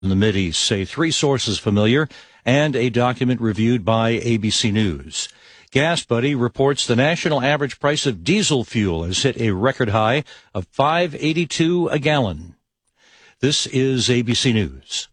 in the Mideast, say three sources familiar and a document reviewed by ABC News. GasBuddy reports the national average price of diesel fuel has hit a record high of $5.82 a gallon. This is ABC News.